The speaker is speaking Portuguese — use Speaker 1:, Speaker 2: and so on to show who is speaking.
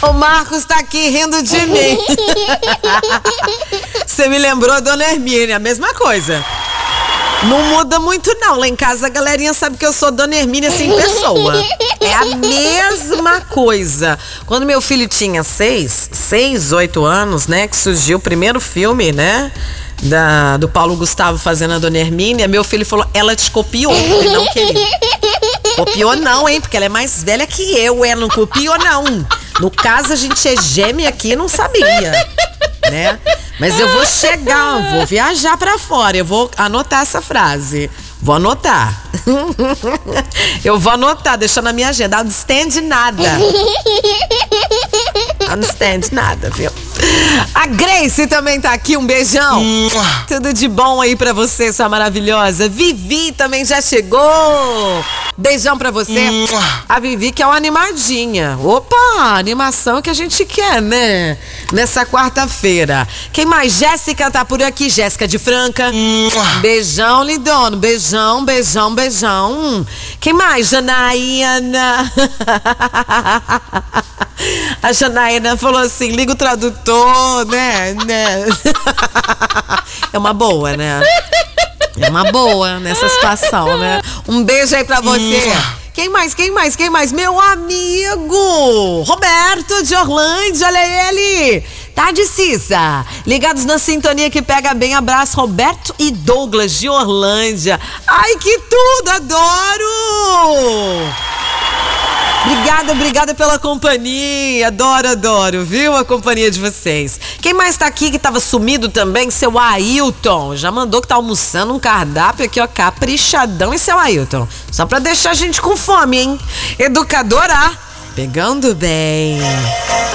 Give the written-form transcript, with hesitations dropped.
Speaker 1: O Marcos tá aqui rindo de mim. Você me lembrou, dona Hermínia, a mesma coisa. Não muda muito não, lá em casa a galerinha sabe que eu sou dona Hermínia sem pessoa. É a mesma coisa. Quando meu filho tinha 8 anos, né, que surgiu o primeiro filme, né, do Paulo Gustavo fazendo a dona Hermínia, meu filho falou, ela te copiou, ele não queria. Copiou não, hein, porque ela é mais velha que eu, ela não copiou não. No caso a gente é gêmea aqui, não sabia, né? Mas eu vou chegar, vou viajar pra fora, eu vou anotar essa frase. Vou anotar. Eu vou anotar, deixar na minha agenda. Não stand nada. Não stand nada, viu? A Grace também tá aqui, um beijão. Tudo de bom aí pra você, sua maravilhosa. Vivi também já chegou. Beijão pra você. A Vivi que é uma animadinha. Opa, animação que a gente quer, né? Nessa quarta-feira. Quem mais? Jéssica tá por aqui, Jéssica de Franca. Beijão, lindona. Beijão, beijão, beijão. Quem mais? Janaína. A Janaína falou assim, liga o tradutor, né? É uma boa, né? É uma boa nessa situação, né? Um beijo aí pra você. Quem mais? Meu amigo Roberto de Orlândia, olha ele. Tá de Cissa. Ligados na sintonia que pega bem. Abraço, Roberto e Douglas de Orlândia. Ai, que tudo, adoro! Obrigada pela companhia. Adoro, viu? A companhia de vocês. Quem mais tá aqui que tava sumido também? Seu Ailton. Já mandou que tá almoçando um cardápio aqui, ó, caprichadão. E seu Ailton? Só pra deixar a gente com fome, hein? Educadora, pegando bem.